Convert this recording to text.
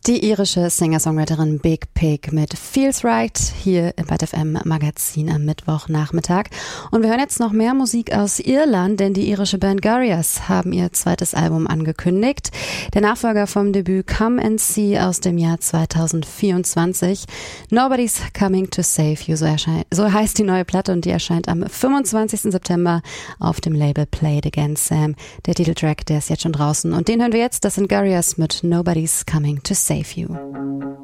Die irische Singer-Songwriterin Big Pig mit Feels Right hier im Byte FM Magazin am Mittwochnachmittag. Und wir hören jetzt noch mehr Musik aus Irland, denn die irische Band Gorillaz haben ihr zweites Album angekündigt. Der Nachfolger vom Debüt Come and See aus dem Jahr 2024. Nobody's Coming to Save You, so heißt die neue Platte und die erscheint am 25. September auf dem Label Play It Again Sam. Der Titeltrack, der ist jetzt schon draußen und den hören wir jetzt, das sind Gorillaz mit Nobody's Coming to Save You.